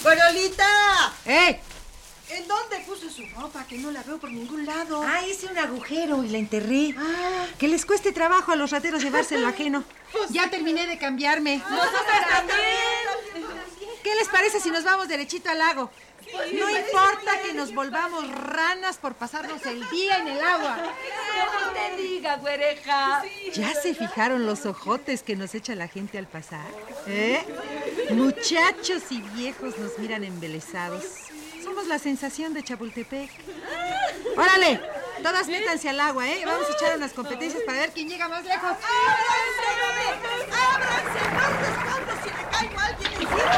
¡Abuelita! ¡Eh! ¿En dónde puso su ropa? Que no la veo por ningún lado. Hice un agujero y la enterré. Ah. Que les cueste trabajo a los rateros llevarse lo ajeno. Ya terminé de cambiarme. ¡Nosotras también! ¿Qué les parece si nos vamos derechito al lago? No importa que nos volvamos ranas por pasarnos el día en el agua. Como te diga, güereja. ¿Ya se fijaron los ojotes que nos echa la gente al pasar? Muchachos y viejos nos miran embelesados. Somos la sensación de Chapultepec. ¡Órale! Todas métanse al agua, ¿eh? Vamos a echar unas competencias para ver quién llega más lejos. ¡Ábranse! ¡No respondo si le caigo a alguien encima!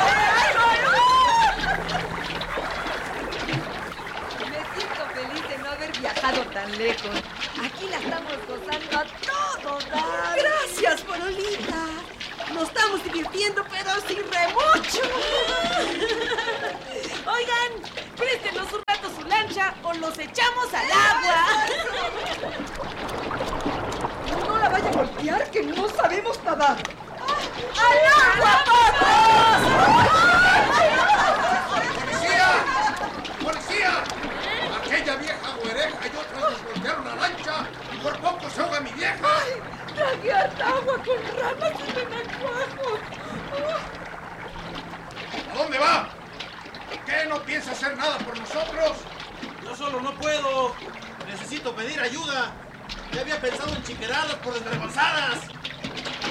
Me siento feliz de no haber viajado tan lejos. Aquí la estamos gozando a todo dar. ¡Gracias, Farolita! Nos estamos divirtiendo, pero sin remocho. Oigan, préstenos un rato su lancha o los echamos al agua. No la vaya a voltear, que no sabemos nadar. ¡Al agua, ¡Policía! ¡Policía! Aquella vieja güereja y otras nos voltearon la lancha y por poco se ahoga mi vieja. Tragué agua con ramas y renacuajos. ¿A dónde va? ¿Qué no piensa hacer nada por nosotros? Yo solo no puedo. Necesito pedir ayuda. Ya había pensado en chiqueradas por desrebasadas.